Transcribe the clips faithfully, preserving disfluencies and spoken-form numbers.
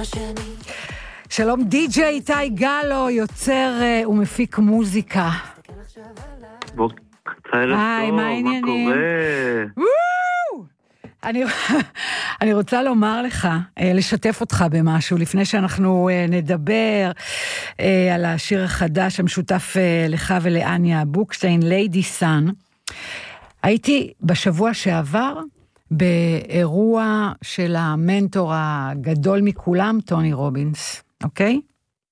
שלום די-ג'יי איתי גלו, יוצר ומפיק מוזיקה. בוקר טוב, מה קורה? אני, אני רוצה לומר לך, לשתף אותך במשהו, לפני שאנחנו נדבר על השיר החדש המשותף לך ולאניה בוקשטיין, ליידי סן. הייתי בשבוע שעבר באירוע של המנטור הגדול מכולם, טוני רובינס, אוקיי?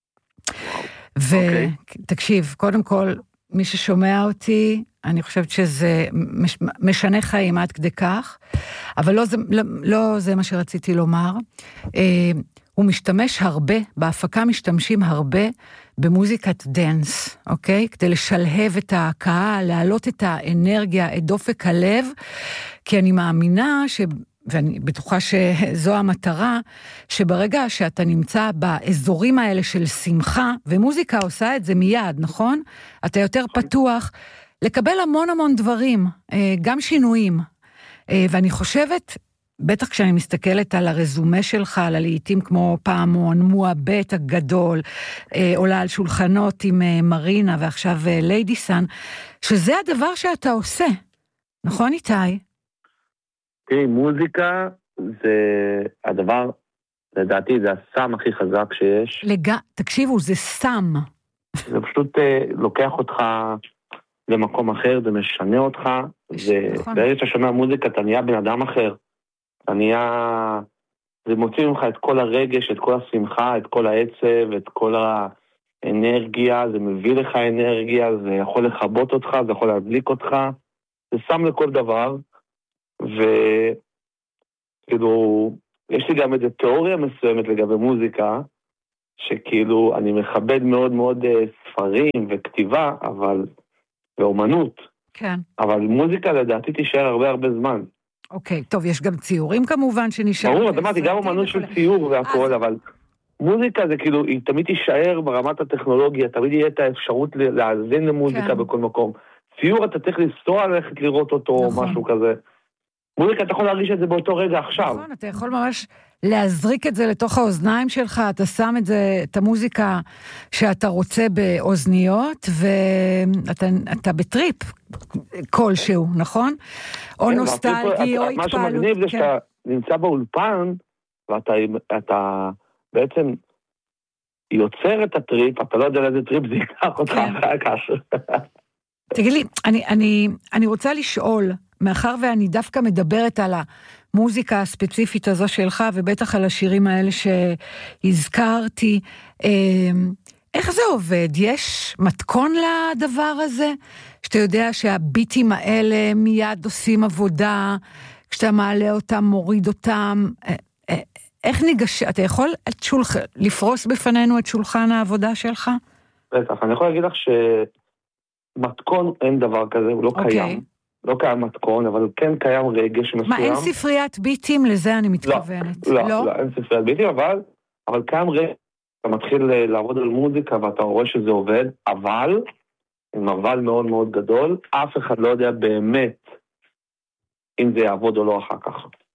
ותקשיב, קודם כל, מי ששומע אותי, אני חושבת שזה משנה חיים עד כדי כך, אבל לא זה, לא, לא זה מה שרציתי לומר. הוא משתמש הרבה, בהפקה משתמשים הרבה במוזיקת דנס, אוקיי? כדי לשלהב את הקהל, להעלות את האנרגיה, את דופק הלב, כי אני מאמינה ש... ואני בטוחה שזו המטרה, שברגע שאתה נמצא באזורים האלה של שמחה, ומוזיקה עושה את זה מיד, נכון? אתה יותר פתוח לקבל המון המון דברים, גם שינויים. ואני חושבת, בטח כשאני מסתכלת על הרזומה שלך, על הלעיתים כמו פעמון, מועבט הגדול, עולה על שולחנות עם מרינה, ועכשיו ליידי סן, שזה הדבר שאתה עושה. נכון איתי? תראי, מוזיקה זה הדבר, לדעתי, זה הסם הכי חזק שיש. לג... תקשיבו, זה סם. זה פשוט לוקח אותך למקום אחר, זה משנה אותך, זה... נכון. ברגע שאתה שומע מוזיקה, אתה נהיה בן אדם אחר. אתה נהיה... זה מוציא ממך את כל הרגש, את כל השמחה, את כל העצב, את כל האנרגיה, זה מביא לך אנרגיה, זה יכול לחבות אותך, זה יכול להדליק אותך, זה שם לכל דבר, וכאילו, יש לי גם איזו תיאוריה מסוימת לגבי מוזיקה, שכאילו, אני מכבד מאוד מאוד ספרים וכתיבה, אבל, ואומנות. כן. אבל מוזיקה לדעתי תישאר הרבה הרבה זמן. אוקיי, טוב, יש גם ציורים כמובן שנשאר. ברור, אתה אמרתי, גם אומנות של ציור והכל, אבל מוזיקה זה כאילו, היא תמיד תישאר ברמת הטכנולוגיה, תמיד יהיה את האפשרות להאזין למוזיקה בכל מקום. ציור אתה צריך לנסוע ללכת לראות אותו או משהו כזה. מוזיקה, אתה יכול להרגיש את זה באותו רגע עכשיו. נכון, אתה יכול ממש להזריק את זה לתוך האוזניים שלך, אתה שם את זה, את המוזיקה שאתה רוצה באוזניות, ואתה אתה בטריפ כלשהו, נכון? או נוסטלגי, או התפעלות. מה שמגניב זה שאתה נמצא באולפן, ואתה בעצם יוצר את הטריפ, אתה לא יודע לאיזה טריפ זה ייקח אותך אחר כך. תגיד לי, אני, אני, אני רוצה לשאול, מאחר ואני דווקא מדברת על המוזיקה הספציפית הזו שלך, ובטח על השירים האלה שהזכרתי, איך זה עובד? יש מתכון לדבר הזה? שאתה יודע שהביטים האלה מיד עושים עבודה, כשאתה מעלה אותם, מוריד אותם, איך ניגש, אתה יכול את שולח, לפרוס בפנינו את שולחן העבודה שלך? בטח, אני יכול להגיד לך שמתכון אין דבר כזה, הוא לא okay. קיים. לא קיים מתכון, אבל כן קיים רגש מסוים. מה, אין ספריית ביטים? לזה אני מתכוונת. לא, לא, לא, לא אין ספריית ביטים, אבל, אבל קיים רגש. אתה מתחיל לעבוד על מוזיקה, ואתה רואה שזה עובד, אבל, עם אבל מאוד מאוד גדול, אף אחד לא יודע באמת אם זה יעבוד או לא אחר כך.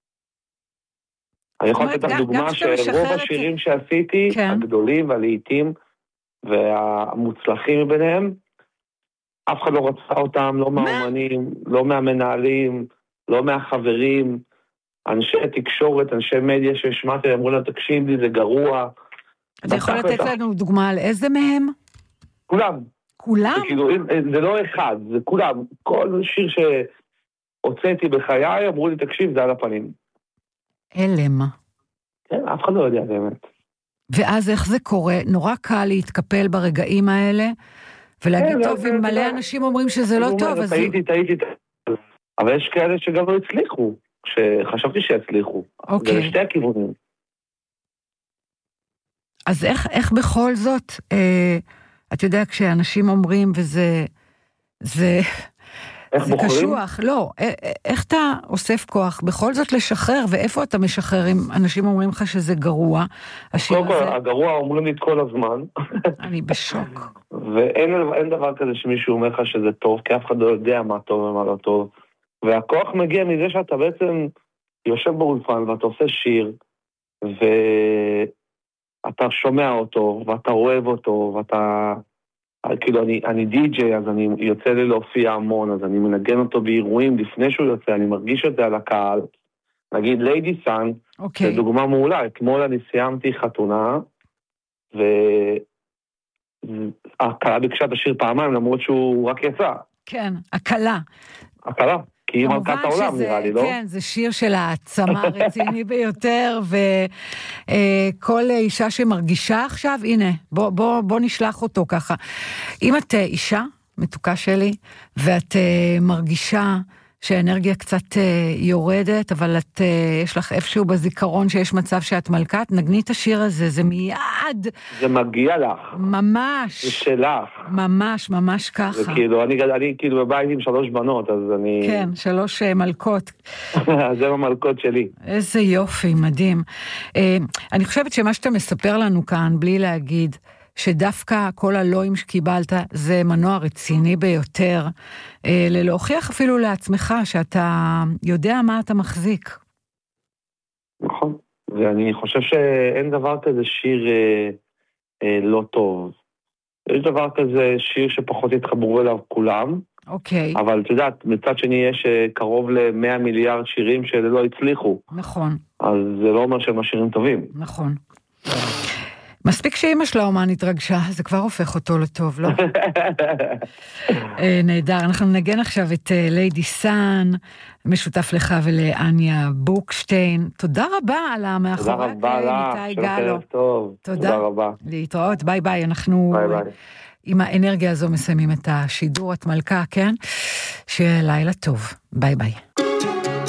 אני יכול לתת לך דוגמה שרוב השירים שעשיתי, הגדולים והלעיתים, והמוצלחים מביניהם, אף אחד לא רצה אותם, לא מהאומנים, לא מהמנהלים, לא מהחברים, אנשי תקשורת, אנשי מדיה ששמעתי, אמרו לה, תקשיב לי, זה גרוע. אתה יכול לתת לנו דוגמה על איזה מהם? כולם. כולם? זה לא אחד, זה כולם. כל שיר שהוצאתי בחיי, אמרו לי, תקשיב, זה על הפנים. אלם. כן, אף אחד לא יודע באמת. ואז איך זה קורה? נורא קל להתקפל ברגעים האלה, ולהגיד, טוב, אם מלא אנשים אומרים שזה לא טוב, אז... טעיתי, טעיתי, אבל יש כאלה שגם לא הצליחו, שחשבתי שיצליחו. זה לשתי הכיוונים. אז איך בכל זאת, את יודע, כשאנשים אומרים, וזה... זה קשוח, לא. איך אתה אוסף כוח בכל זאת לשחרר, ואיפה אתה משחרר אם אנשים אומרים לך שזה גרוע? קודם כל, הגרוע אומרים לי את כל הזמן. אני בשוק. ואין דבר כזה שמישהו אומר לך שזה טוב, כי אף אחד לא יודע מה טוב ומה לא טוב. והכוח מגיע מזה שאתה בעצם יושב באולפן ואתה עושה שיר, אתה שומע אותו, ואתה אוהב אותו, ואתה... כאילו, אני, אני די-ג'יי, אז אני יוצא לי להופיע המון, אז אני מנגן אותו באירועים לפני שהוא יוצא, אני מרגיש את זה על הקהל. נגיד, ליידי סאן, okay. זה דוגמה מעולה. אתמול אני סיימתי חתונה, והקהלה ביקשה את השיר פעמיים, למרות שהוא רק יצא. כן, הקהלה. הקהלה. כי היא מלכת העולם, נראה לי, לא? כן, זה שיר של העצמה הרציני ביותר, וכל אישה שמרגישה עכשיו, הנה, בוא, בוא, בוא נשלח אותו ככה. אם את אישה, מתוקה שלי, ואת מרגישה שהאנרגיה קצת יורדת, אבל את, יש לך איפשהו בזיכרון שיש מצב שאת מלכת, נגני את השיר הזה, זה מיד. זה מגיע לך. ממש. זה שלך. ממש, ממש ככה. זה כאילו, אני, אני כאילו בבית עם שלוש בנות, אז אני... כן, שלוש מלכות. זה המלכות שלי. איזה יופי, מדהים. אני חושבת שמה שאתה מספר לנו כאן, בלי להגיד, שדווקא כל הלואים שקיבלת זה מנוע רציני ביותר, ללהוכיח אפילו לעצמך שאתה יודע מה אתה מחזיק. נכון, ואני חושב שאין דבר כזה שיר אה, אה, לא טוב. יש דבר כזה שיר שפחות יתחברו אליו כולם, אוקיי. אבל את יודעת, מצד שני יש קרוב ל-מאה מיליארד שירים שלא הצליחו. נכון. אז זה לא אומר שהם השירים טובים. נכון. מספיק שאמא של האומן התרגשה, זה כבר הופך אותו לטוב, לא? נהדר, אנחנו נגן עכשיו את ליידי סאן, משותף לך ולאניה בוקשטיין. תודה רבה על המאחורי. תודה רבה לך, שוב טוב. תודה רבה. להתראות, ביי ביי, אנחנו ביי ביי. עם האנרגיה הזו מסיימים את השידור, את מלכה, כן? שיהיה לילה טוב, ביי ביי.